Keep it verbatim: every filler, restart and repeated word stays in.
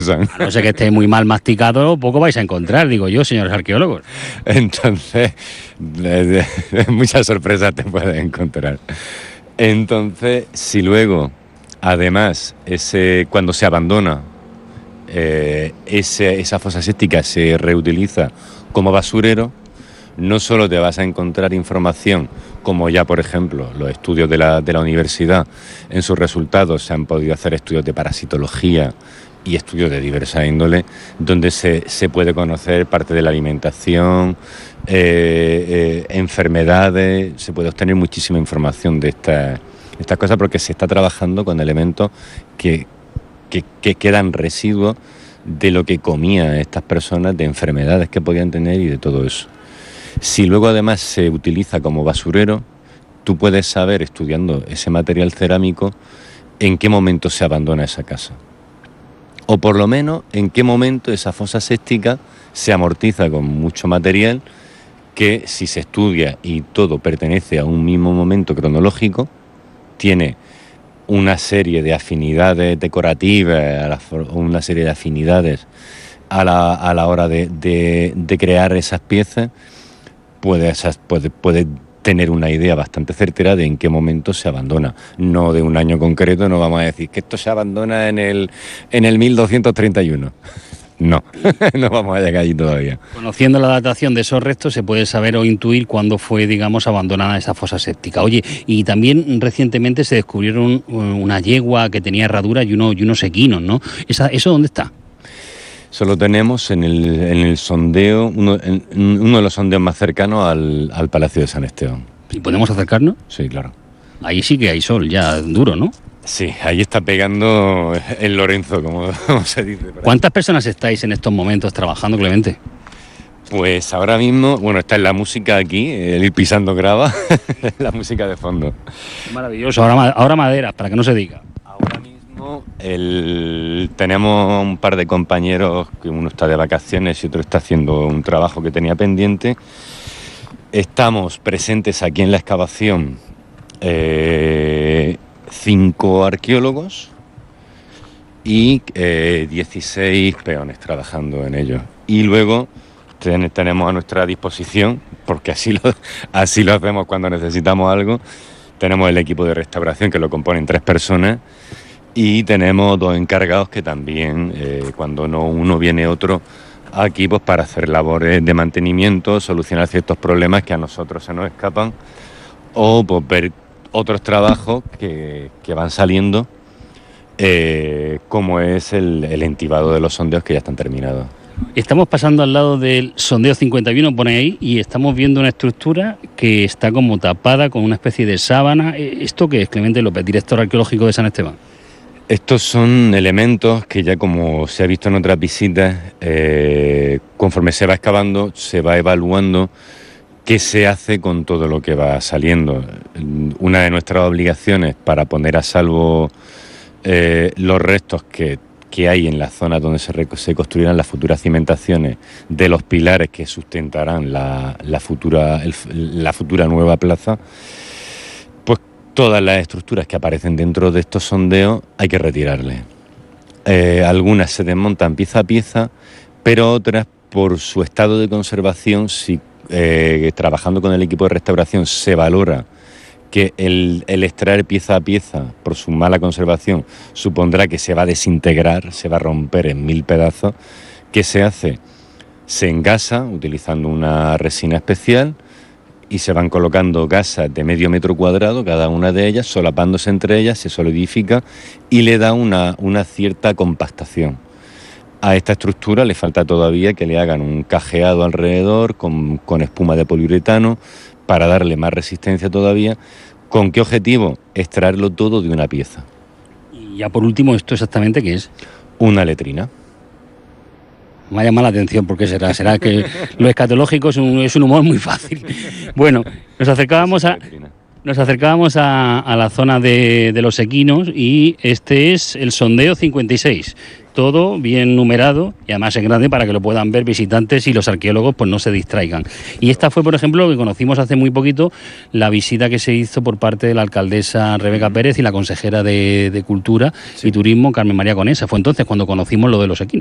A no ser que esté muy mal masticado, poco vais a encontrar, digo yo, señores arqueólogos. Entonces, muchas sorpresas te puedes encontrar. Entonces, si luego, además, ese cuando se abandona, eh, ese, esa fosa séptica se reutiliza como basurero, no solo te vas a encontrar información, como ya, por ejemplo, los estudios de la, de la universidad, en sus resultados se han podido hacer estudios de parasitología y estudios de diversa índole, donde se, se puede conocer parte de la alimentación, eh, eh, enfermedades, se puede obtener muchísima información de estas, estas cosas, porque se está trabajando con elementos que, que, que quedan residuos de lo que comían estas personas, de enfermedades que podían tener y de todo eso. Si luego además se utiliza como basurero, tú puedes saber, estudiando ese material cerámico, en qué momento se abandona esa casa. O por lo menos en qué momento esa fosa séptica se amortiza con mucho material que, si se estudia y todo pertenece a un mismo momento cronológico, tiene una serie de afinidades decorativas, una serie de afinidades a la, a la hora de, de, de crear esas piezas. Puede, puede, puede tener una idea bastante certera de en qué momento se abandona. No de un año concreto, no vamos a decir que esto se abandona en el, en el mil doscientos treinta y uno. No, no vamos a llegar allí todavía. Conociendo la datación de esos restos se puede saber o intuir cuándo fue, digamos, abandonada esa fosa séptica. Oye, y también recientemente se descubrieron una yegua que tenía herradura y, uno, y unos equinos, ¿no? ¿Esa, ¿Eso dónde está? Eso lo tenemos en el, en el sondeo, uno, en, uno de los sondeos más cercanos al, al Palacio de San Esteban. ¿Y podemos acercarnos? Sí, claro. Ahí sí que hay sol, ya duro, ¿no? Sí, ahí está pegando el Lorenzo, como, como se dice. ¿Cuántas personas estáis en estos momentos trabajando, Clemente? Pues ahora mismo, bueno, está en la música aquí, el ir pisando grava, la música de fondo. Maravilloso, ahora, ahora maderas, para que no se diga. Ahora mismo el, tenemos un par de compañeros, que uno está de vacaciones y otro está haciendo un trabajo que tenía pendiente. Estamos presentes aquí en la excavación eh, cinco arqueólogos y eh, dieciséis peones trabajando en ello. Y luego ten, tenemos a nuestra disposición, porque así lo, así lo hacemos cuando necesitamos algo, tenemos el equipo de restauración que lo componen tres personas y tenemos dos encargados que también, eh, cuando no uno viene otro, aquí pues para hacer labores de mantenimiento, solucionar ciertos problemas que a nosotros se nos escapan o pues ver otros trabajos que, que van saliendo, eh, como es el, el entibado de los sondeos que ya están terminados. Estamos pasando al lado del sondeo cincuenta y uno, pone ahí, y estamos viendo una estructura que está como tapada con una especie de sábana. ¿Esto qué es, Clemente López, director arqueológico de San Esteban? Estos son elementos que ya, como se ha visto en otras visitas, eh, conforme se va excavando, se va evaluando qué se hace con todo lo que va saliendo. Una de nuestras obligaciones para poner a salvo eh, los restos que, que hay en la zona donde se, se construirán las futuras cimentaciones de los pilares que sustentarán la, la, futura, el, la futura nueva plaza, pues todas las estructuras que aparecen dentro de estos sondeos hay que retirarles. Eh, algunas se desmontan pieza a pieza, pero otras, por su estado de conservación, si eh, trabajando con el equipo de restauración se valora que el, el extraer pieza a pieza, por su mala conservación, supondrá que se va a desintegrar, se va a romper en mil pedazos, ¿qué se hace? Se engasa utilizando una resina especial y se van colocando gasas de medio metro cuadrado, cada una de ellas, solapándose entre ellas, se solidifica y le da una, una cierta compactación. A esta estructura le falta todavía que le hagan un cajeado alrededor con, con espuma de poliuretano para darle más resistencia todavía. ¿Con qué objetivo? Extraerlo todo de una pieza. Y ya por último, ¿esto exactamente qué es? Una letrina. Me ha llamado la atención, porque será, será que lo escatológico es un, es un humor muy fácil. Bueno, nos acercábamos a, Nos acercábamos a, a la zona de, de los equinos y este es el sondeo cincuenta y seis. Todo bien numerado y además en grande para que lo puedan ver visitantes y los arqueólogos pues no se distraigan. Y esta fue, por ejemplo, lo que conocimos hace muy poquito, la visita que se hizo por parte de la alcaldesa Rebeca Pérez y la consejera de, de Cultura sí. y Turismo, Carmen María Conesa. Fue entonces cuando conocimos lo de los equinos.